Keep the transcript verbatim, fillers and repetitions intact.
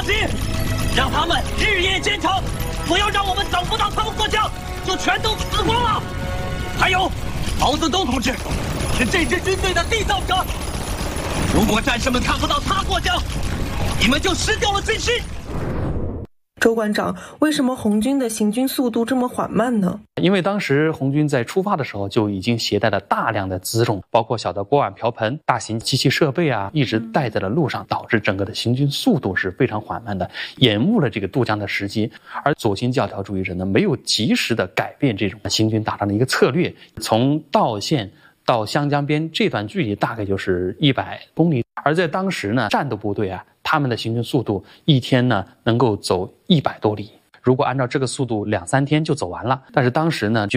放心，让他们日夜兼程，不要让我们等不到他们过江就全都死光了。还有，毛泽东同志是这支军队的缔造者，如果战士们看不到他过江，你们就失掉了军心。 周馆长，为什么红军的行军速度这么缓慢呢？ 因为当时红军在出发的时候就已经携带了大量的辎重，包括小的锅碗瓢盆、大型机器设备啊，一直带在了路上，导致整个的行军速度是非常缓慢的，延误了这个渡江的时机。而左倾教条主义者呢，没有及时的改变这种行军打仗的一个策略，从道县到湘江边这段距离大概就是一百公里，而在当时呢，战斗部队啊，他们的行军速度一天呢能够走一百多里，如果按照这个速度两三天就走完了，但是当时呢就